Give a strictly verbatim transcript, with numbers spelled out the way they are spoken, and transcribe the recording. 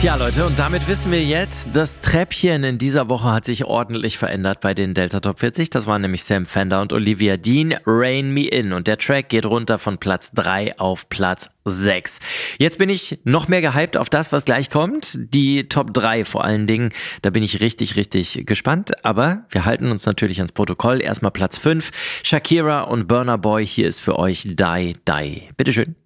Tja, Leute, und damit wissen wir jetzt, das Treppchen in dieser Woche hat sich ordentlich verändert bei den Delta Top vierzig. Das waren nämlich Sam Fender und Olivia Dean, Rein Me In. Und der Track geht runter von Platz drei auf Platz sechs. Jetzt bin ich noch mehr gehypt auf das, was gleich kommt. Die Top drei vor allen Dingen. Da bin ich richtig, richtig gespannt. Aber wir halten uns natürlich ans Protokoll. Erstmal Platz fünf. Shakira und Burna Boy. Hier ist für euch Die Die. Bitteschön.